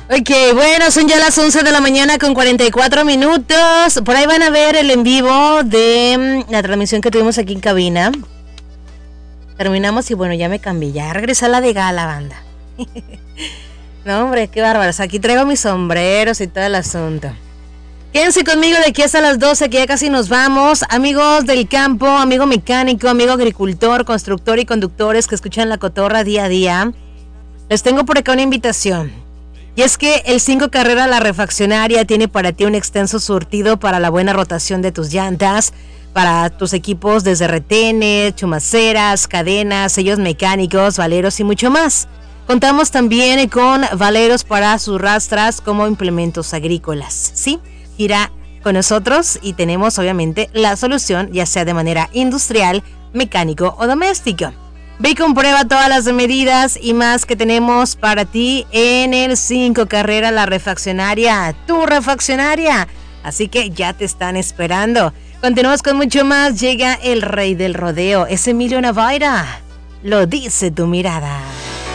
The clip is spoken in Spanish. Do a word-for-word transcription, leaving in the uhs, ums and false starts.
Ok, bueno, son ya las once de la mañana con cuarenta y cuatro minutos. Por ahí van a ver el en vivo de la transmisión que tuvimos aquí en cabina. Terminamos y bueno, ya me cambié, ya regresé a la de gala, banda. No, hombre, qué bárbaros. Aquí traigo mis sombreros y todo el asunto. Quédense conmigo de aquí hasta las doce, que ya casi nos vamos. Amigos del campo, amigo mecánico, amigo agricultor, constructor y conductores que escuchan La Cotorra día a día, les tengo por acá una invitación. Y es que el cinco Carrera La Refaccionaria tiene para ti un extenso surtido para la buena rotación de tus llantas, para tus equipos desde retenes, chumaceras, cadenas, sellos mecánicos, valeros y mucho más. Contamos también con valeros para sus rastras como implementos agrícolas, ¿sí? Gira con nosotros y tenemos obviamente la solución, ya sea de manera industrial, mecánico o doméstico. Ve y comprueba todas las medidas y más que tenemos para ti en el cinco Carrera La Refaccionaria, tu refaccionaria. Así que ya te están esperando. Continuamos con mucho más. Llega el rey del rodeo, es Emilio Navaira. Lo dice tu mirada.